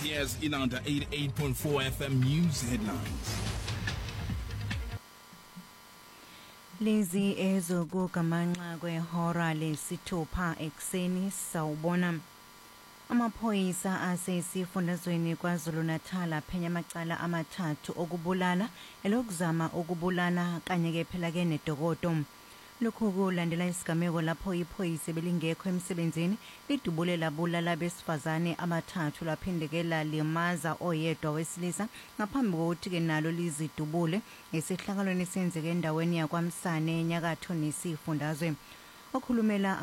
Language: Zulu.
Here's in under 88.4 FM News headlines. Lezi ezokugamanxa kwehora lesithupha ekseni sawubona. Amaphoyisa asesifundazweni KwaZulu-Natal aphenya amacala amathathu okubulala elokuzama ukubulala kanye ke phela ke nedokodo. Lokhu kulandela isigameko lapho iphoyisa belingekho emsebenzini lidubule labulala besifazane abathathu laphindekela limaza oyedwa wesilisa ngaphambi kokuthi ke nalo lizidubule esihlakalweni senzeke endaweni yakwaMsane enyakatho nesifundazwe. Okhulumela